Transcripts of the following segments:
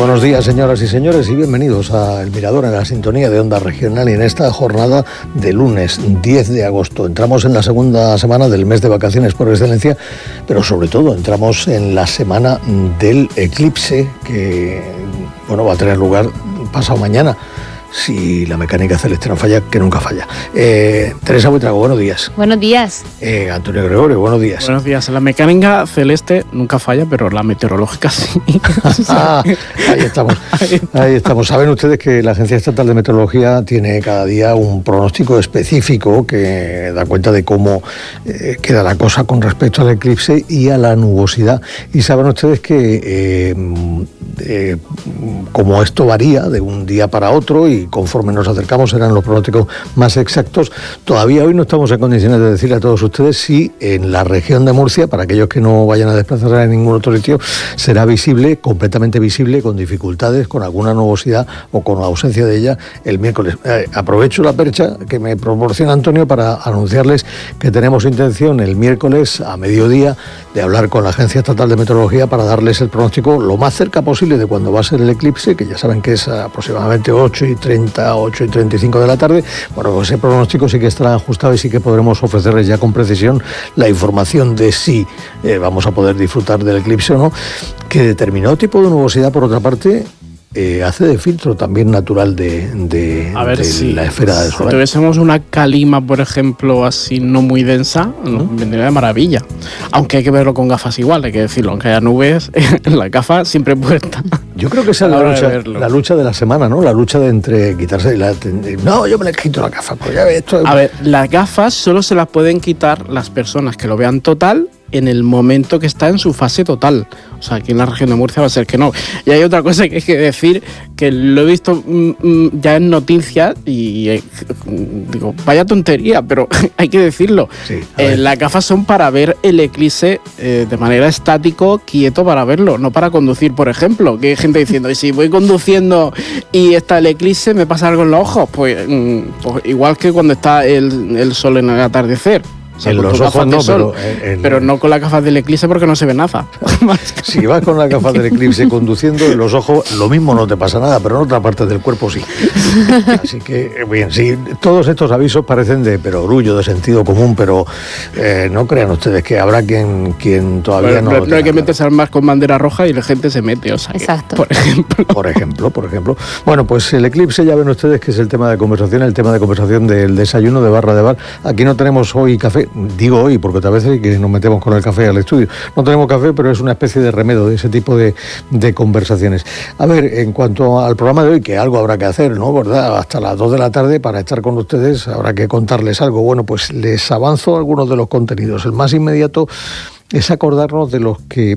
Buenos días, señoras y señores, y bienvenidos a El Mirador en la sintonía de Onda Regional y en esta jornada de lunes 10 de agosto. Entramos en la segunda semana del mes de vacaciones por excelencia, pero sobre todo entramos en la semana del eclipse que, va a tener lugar pasado mañana. Si la mecánica celeste no falla, que nunca falla. Teresa Buitrago, buenos días. Buenos días. Antonio Gregorio, buenos días. Buenos días. La mecánica celeste nunca falla, pero la meteorológica sí. Ahí estamos. Saben ustedes que la Agencia Estatal de Meteorología tiene cada día un pronóstico específico que da cuenta de cómo queda la cosa con respecto al eclipse y a la nubosidad. Y saben ustedes que como esto varía de un día para otro y conforme nos acercamos serán los pronósticos más exactos, todavía hoy no estamos en condiciones de decirle a todos ustedes si en la región de Murcia, para aquellos que no vayan a desplazarse en ningún otro sitio, será visible, completamente visible, con dificultades, con alguna nubosidad o con la ausencia de ella el miércoles. Aprovecho la percha que me proporciona Antonio para anunciarles que tenemos intención el miércoles a mediodía de hablar con la Agencia Estatal de Meteorología para darles el pronóstico lo más cerca posible de cuando va a ser el eclipse, que ya saben que es aproximadamente 8:30, 8:35 de la tarde. Bueno, ese pronóstico sí que estará ajustado y sí que podremos ofrecerles ya con precisión la información de si vamos a poder disfrutar del eclipse o no, que determinado tipo de nubosidad, por otra parte, hace de filtro también natural de la esfera del Sol. Si tuviésemos una calima, por ejemplo, así no muy densa, nos vendría de maravilla. Aunque hay que verlo con gafas igual, hay que decirlo. Aunque haya nubes, la gafa siempre puesta. Yo creo que esa es la lucha de la semana, ¿no? La lucha de entre quitarse no, yo me le quito la gafa. Pues ya ves, esto... A ver, las gafas solo se las pueden quitar las personas que lo vean total en el momento que está en su fase total. O sea, aquí en la región de Murcia va a ser que no. Y hay otra cosa que hay que decir, que lo he visto ya en noticias y digo, vaya tontería, pero hay que decirlo. Sí, las gafas son para ver el eclipse de manera estático, quieto, para verlo, no para conducir, por ejemplo. Que hay gente diciendo, y si voy conduciendo y está el eclipse, ¿me pasa algo en los ojos? Pues igual que cuando está el sol en el atardecer. O sea, en los ojos no, pero no con las gafas del eclipse porque no se ve nada. Si vas con las gafas del eclipse conduciendo, en los ojos lo mismo no te pasa nada, pero en otra parte del cuerpo sí. Así que, bien, sí, todos estos avisos parecen de perogrullo, de sentido común, pero no crean ustedes que habrá quien todavía no hay que meterse al mar con bandera roja y la gente se mete, o sea. Exacto. Por ejemplo. Bueno, pues el eclipse ya ven ustedes que es el tema de conversación del desayuno de barra de bar. Aquí no tenemos hoy café. Digo hoy, porque otra vez que nos metemos con el café al estudio. No tenemos café, pero es una especie de remedio de ese tipo de conversaciones. A ver, en cuanto al programa de hoy, que algo habrá que hacer, ¿no? ¿Verdad? Hasta las 2 de la tarde para estar con ustedes habrá que contarles algo. Bueno, pues les avanzo algunos de los contenidos. El más inmediato es acordarnos de los que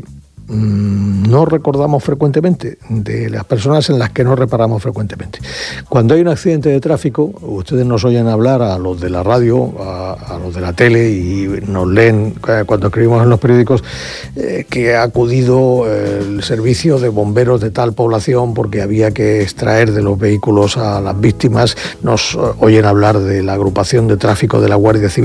no recordamos frecuentemente, de las personas en las que no reparamos frecuentemente. Cuando hay un accidente de tráfico, ustedes nos oyen hablar a los de la radio, a los de la tele, y nos leen cuando escribimos en los periódicos que ha acudido el servicio de bomberos de tal población porque había que extraer de los vehículos a las víctimas. Nos oyen hablar de la agrupación de tráfico de la Guardia Civil